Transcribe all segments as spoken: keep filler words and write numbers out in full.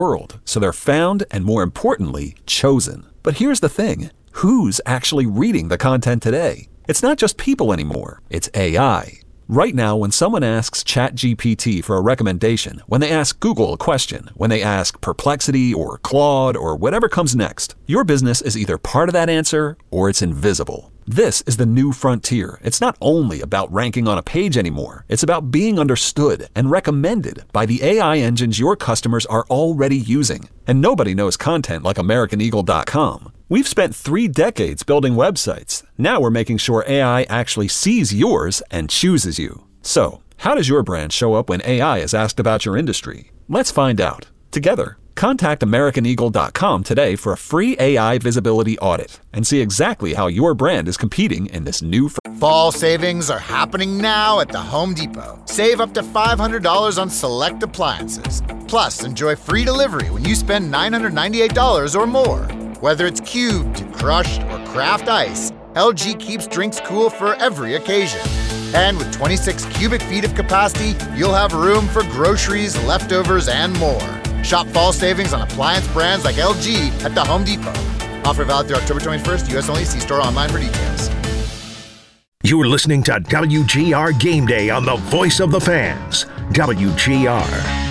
world, so they're found and, more importantly, chosen. But here's the thing. Who's actually reading the content today? It's not just people anymore. It's A I. Right now, when someone asks ChatGPT for a recommendation, when they ask Google a question, when they ask Perplexity or Claude or whatever comes next, your business is either part of that answer or it's invisible. This is the new frontier. It's not only about ranking on a page anymore. It's about being understood and recommended by the A I engines your customers are already using. And nobody knows content like American Eagle dot com. We've spent three decades building websites. Now we're making sure A I actually sees yours and chooses you. So, how does your brand show up when A I is asked about your industry? Let's find out. Together. Contact American Eagle dot com today for a free A I visibility audit and see exactly how your brand is competing in this new... Fr- Fall savings are happening now at the Home Depot. Save up to five hundred dollars on select appliances. Plus, enjoy free delivery when you spend nine hundred ninety-eight dollars or more. Whether it's cubed, crushed, or craft ice, L G keeps drinks cool for every occasion. And with twenty-six cubic feet of capacity, you'll have room for groceries, leftovers, and more. Shop fall savings on appliance brands like L G at the Home Depot. Offer valid through October twenty-first, U S only. See store online for details. You're listening to W G R Game Day on the Voice of the Fans, W G R.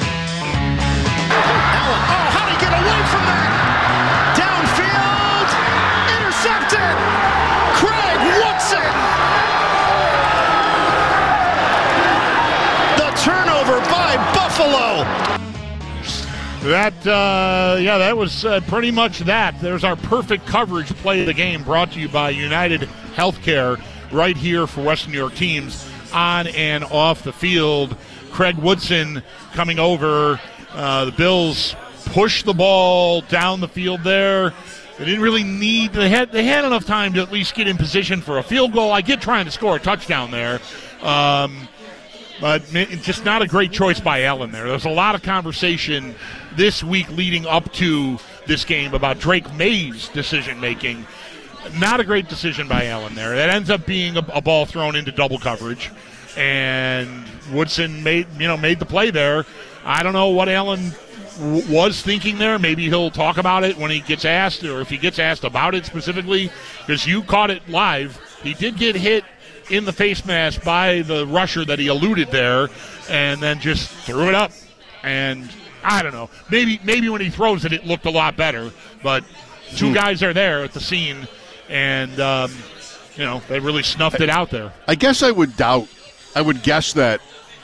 Allen, oh, how did he get away from that? Downfield, intercepted. Craig Woodson. The turnover by Buffalo. That, uh, yeah, that was uh, pretty much that. There's our perfect coverage play of the game brought to you by United Healthcare right here for Western New York teams on and off the field. Craig Woodson coming over. Uh, the Bills pushed the ball down the field there. They didn't really need, they had, they had enough time to at least get in position for a field goal. I get trying to score a touchdown there. Um, But just not a great choice by Allen there. There's a lot of conversation this week leading up to this game about Drake May's decision-making. Not a great decision by Allen there. That ends up being a, a ball thrown into double coverage, and Woodson made you know made the play there. I don't know what Allen w- was thinking there. Maybe he'll talk about it when he gets asked, or if he gets asked about it specifically, because you caught it live. He did get hit in the face mask by the rusher that he eluded there, and then just threw it up. And I don't know. Maybe maybe when he throws it, it looked a lot better. But two guys are there at the scene, and, um, you know, they really snuffed it out there. I guess I would doubt, I would guess that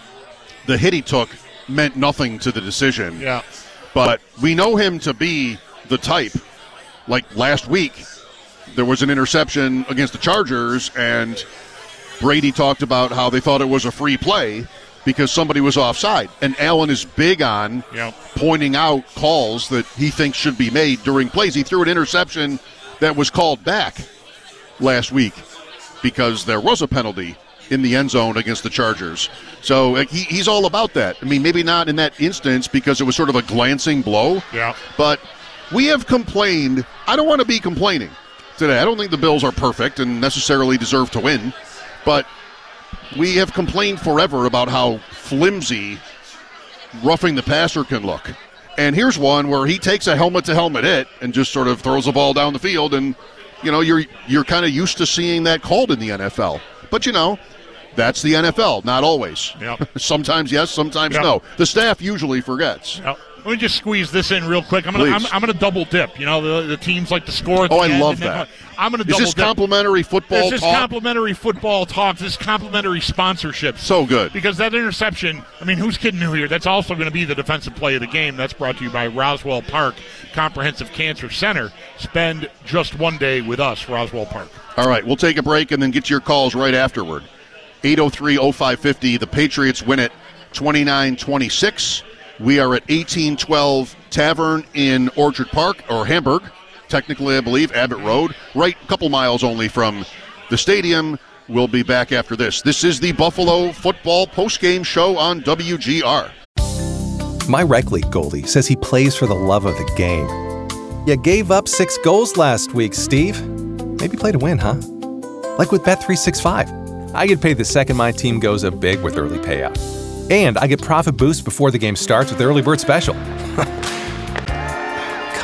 the hit he took meant nothing to the decision. Yeah. But we know him to be the type. Like last week, there was an interception against the Chargers, and Brady talked about how they thought it was a free play because somebody was offside. And Allen is big on yep. pointing out calls that he thinks should be made during plays. He threw an interception that was called back last week because there was a penalty in the end zone against the Chargers. So he, he's all about that. I mean, maybe not in that instance because it was sort of a glancing blow. Yeah. But we have complained. I don't want to be complaining today. I don't think the Bills are perfect and necessarily deserve to win. But we have complained forever about how flimsy roughing the passer can look. And here's one where he takes a helmet-to-helmet hit and just sort of throws the ball down the field. And, you know, you're you're kind of used to seeing that called in the N F L. But, you know, that's the N F L, not always. Yep. Sometimes yes, sometimes yep. no. The staff usually forgets. Yep. Let me just squeeze this in real quick. I'm gonna I'm, I'm gonna double dip. You know, the, the teams like to score at the Oh, I end love and then- that. I'm gonna Is double this dip. complimentary football This is talk? complimentary football talk. This is complimentary sponsorship. So good. Because that interception, I mean, who's kidding who here? That's also going to be the defensive play of the game. That's brought to you by Roswell Park Comprehensive Cancer Center. Spend just one day with us, Roswell Park. All right, we'll take a break and then get to your calls right afterward. eight oh three oh five fifty. The Patriots win it twenty-nine twenty-six. We are at eighteen twelve Tavern in Orchard Park, or Hamburg. Technically, I believe, Abbott Road. Right, a couple miles only from the stadium. We'll be back after this. This is the Buffalo Football Postgame Show on W G R. My rec league goalie says he plays for the love of the game. You gave up six goals last week, Steve. Maybe play to win, huh? Like with Bet three sixty-five. I get paid the second my team goes up big with early payout. And I get profit boost before the game starts with Early Bird Special.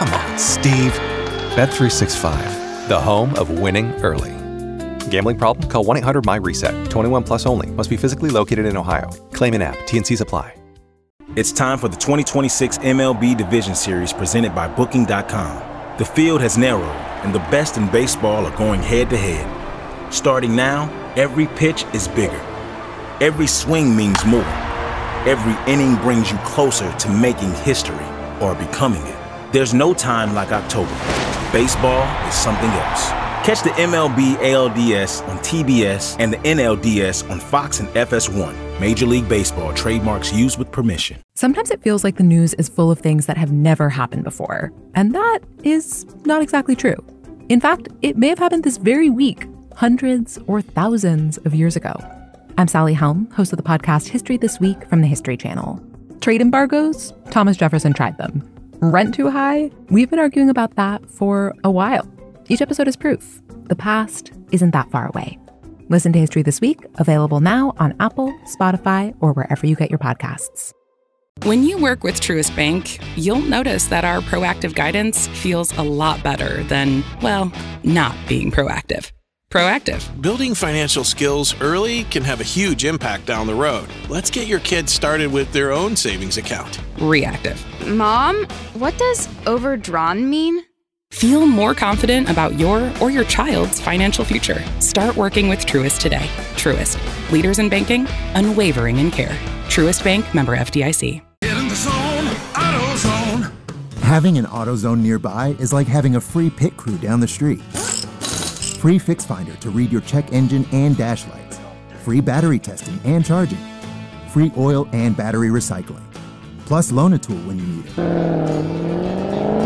Come on, Steve. Bet three sixty-five, the home of winning early. Gambling problem? Call one eight hundred my reset. twenty-one plus only. Must be physically located in Ohio. Claim in app. T N Cs apply. It's time for the twenty twenty-six M L B Division Series presented by Booking dot com. The field has narrowed, and the best in baseball are going head-to-head. Starting now, every pitch is bigger. Every swing means more. Every inning brings you closer to making history or becoming it. There's no time like October. Baseball is something else. Catch the M L B A L D S on T B S and the N L D S on Fox and F S one. Major League Baseball trademarks used with permission. Sometimes it feels like the news is full of things that have never happened before. And that is not exactly true. In fact, it may have happened this very week, hundreds or thousands of years ago. I'm Sally Helm, host of the podcast History This Week from the History Channel. Trade embargoes? Thomas Jefferson tried them. Rent too high? We've been arguing about that for a while. Each episode is proof. The past isn't that far away. Listen to History This Week, available now on Apple, Spotify, or wherever you get your podcasts. When you work with Truist Bank, you'll notice that our proactive guidance feels a lot better than, well, not being proactive. Proactive. Building financial skills early can have a huge impact down the road. Let's get your kids started with their own savings account. Reactive. Mom, what does overdrawn mean? Feel more confident about your or your child's financial future. Start working with Truist today. Truist. Leaders in banking, unwavering in care. Truist Bank, member F D I C. Get in the zone, AutoZone. Having an AutoZone nearby is like having a free pit crew down the street. Free Fix Finder to read your check engine and dash lights. Free battery testing and charging. Free oil and battery recycling. Plus Loan-A-Tool when you need it.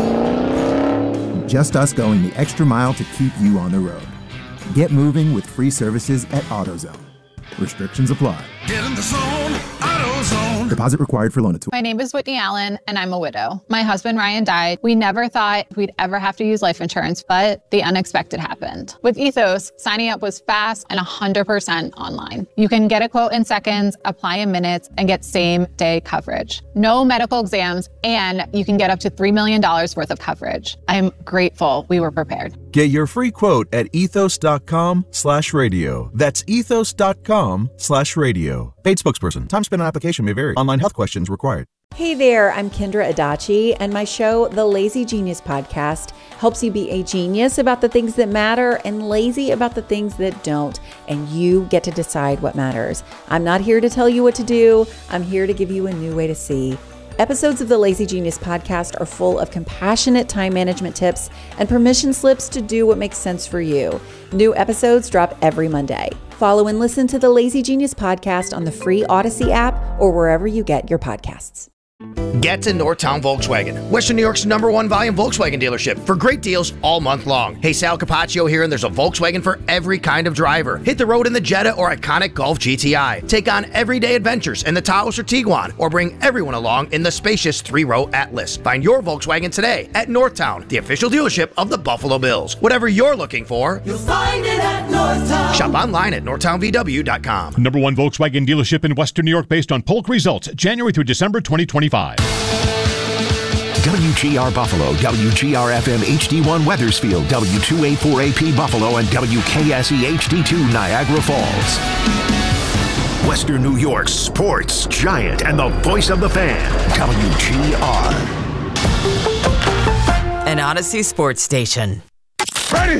Just us going the extra mile to keep you on the road. Get moving with free services at AutoZone. Restrictions apply. Get in the zone, AutoZone. Deposit required for Loan-A-Tool. My name is Whitney Allen, and I'm a widow. My husband, Ryan, died. We never thought we'd ever have to use life insurance, but the unexpected happened. With Ethos, signing up was fast and one hundred percent online. You can get a quote in seconds, apply in minutes, and get same-day coverage. No medical exams, and you can get up to three million dollars worth of coverage. I'm grateful we were prepared. Get your free quote at ethos.com slash radio. That's ethos.com slash radio. Paid spokesperson. Time spent on application may vary. Online health questions required. Hey there, I'm Kendra Adachi, and my show, The Lazy Genius Podcast, helps you be a genius about the things that matter and lazy about the things that don't, and you get to decide what matters. I'm not here to tell you what to do. I'm here to give you a new way to see. Episodes of the Lazy Genius Podcast are full of compassionate time management tips and permission slips to do what makes sense for you. New episodes drop every Monday. Follow and listen to the Lazy Genius Podcast on the free Odyssey app or wherever you get your podcasts. Get to Northtown Volkswagen, Western New York's number one volume Volkswagen dealership, for great deals all month long. Hey, Sal Capaccio here, and there's a Volkswagen for every kind of driver. Hit the road in the Jetta or iconic Golf G T I. Take on everyday adventures in the Taos or Tiguan, or bring everyone along in the spacious three-row Atlas. Find your Volkswagen today at Northtown, the official dealership of the Buffalo Bills. Whatever you're looking for, You'll find it at Northtown. Shop online at northtown v w dot com. Number one Volkswagen dealership in Western New York based on polk results, January through December twenty twenty-five. W G R Buffalo, W G R F M H D one Weathersfield, W two eighty-four A P Buffalo, and W K S E H D two Niagara Falls. Western New York's sports giant and the voice of the fan, W G R. An Odyssey sports station. Ready?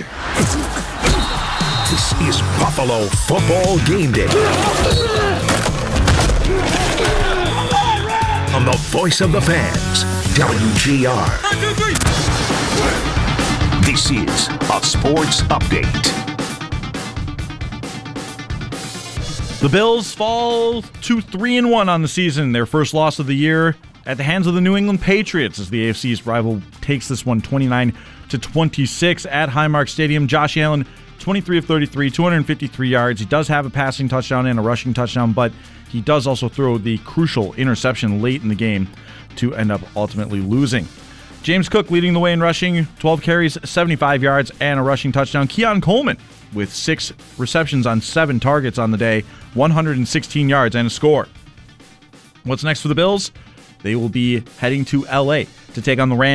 This is Buffalo Football Game Day. On the voice of the fans, W G R. This is a sports update. The Bills fall to three and one on the season, their first loss of the year at the hands of the New England Patriots as the A F C's rival takes this one twenty-nine to twenty-six at Highmark Stadium. Josh Allen, twenty-three of thirty-three, two hundred fifty-three yards. He does have a passing touchdown and a rushing touchdown, but he does also throw the crucial interception late in the game to end up ultimately losing. James Cook leading the way in rushing, twelve carries, seventy-five yards, and a rushing touchdown. Keon Coleman with six receptions on seven targets on the day, one hundred sixteen yards and a score. What's next for the Bills? They will be heading to L A to take on the Rams.